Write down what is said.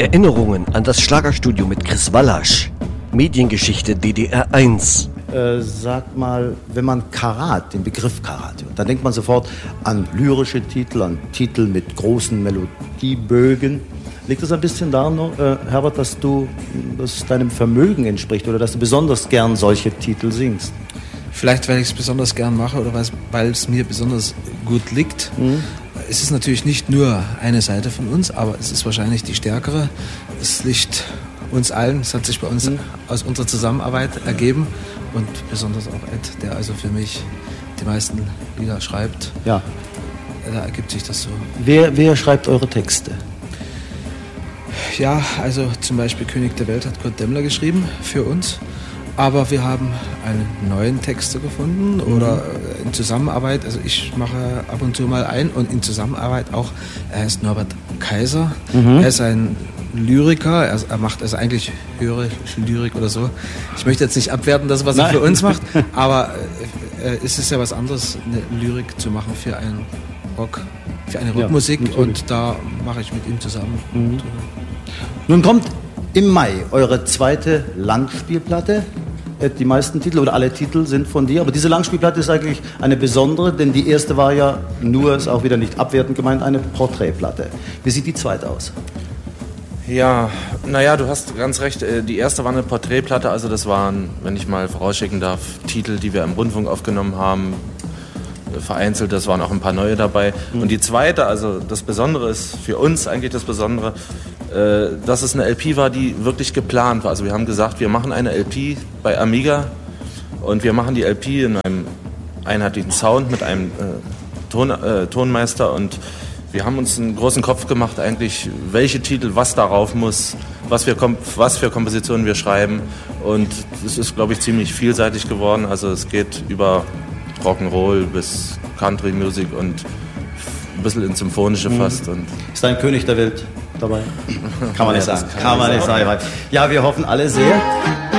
Erinnerungen an das Schlagerstudio mit Chris Wallasch. Mediengeschichte DDR 1. Sag mal, wenn man Karat, den Begriff Karat hört, dann denkt man sofort an lyrische Titel, an Titel mit großen Melodiebögen. Liegt es ein bisschen daran, Herbert, dass deinem Vermögen entspricht oder dass du besonders gern solche Titel singst? Vielleicht, weil ich es besonders gern mache oder weil es mir besonders gut liegt. Es ist natürlich nicht nur eine Seite von uns, aber es ist wahrscheinlich die stärkere. Es liegt uns allen, es hat sich bei uns aus unserer Zusammenarbeit ergeben und besonders auch Ed, der also für mich die meisten Lieder schreibt. Ja. Da ergibt sich das so. Wer schreibt eure Texte? Ja, also zum Beispiel König der Welt hat Kurt Demmler geschrieben für uns. Aber wir haben einen neuen Texter gefunden oder in Zusammenarbeit, also ich mache ab und zu mal ein und in Zusammenarbeit auch, er heißt Norbert Kaiser, er ist ein Lyriker, er macht also eigentlich höhere Lyrik oder so. Ich möchte jetzt nicht abwerten, das was er für uns macht, aber es ist ja was anderes, eine Lyrik zu machen für einen für eine Rockmusik, ja, und da mache ich mit ihm zusammen. Nun kommt im Mai eure zweite Langspielplatte. Die meisten Titel oder alle Titel sind von dir, aber diese Langspielplatte ist eigentlich eine besondere, denn die erste war ja nur, ist auch wieder nicht abwertend gemeint, eine Porträtplatte. Wie sieht die zweite aus? Ja, naja, du hast ganz recht, die erste war eine Porträtplatte, also das waren, wenn ich mal vorausschicken darf, Titel, die wir im Rundfunk aufgenommen haben, vereinzelt, das waren auch ein paar neue dabei. Und die zweite, also das Besondere ist für uns eigentlich das Besondere, dass es eine LP war, die wirklich geplant war. Also wir haben gesagt, wir machen eine LP bei Amiga und wir machen die LP in einem einheitlichen Sound mit einem Tonmeister und wir haben uns einen großen Kopf gemacht eigentlich, welche Titel, was darauf muss, was für Kompositionen wir schreiben, und es ist, glaube ich, ziemlich vielseitig geworden. Also es geht über Rock'n'Roll bis Country Music und ein bisschen ins Symphonische fast. Und ist ein König der Welt dabei? Kann man nicht sagen. Kann man nicht sagen. Ja, wir hoffen alle sehr.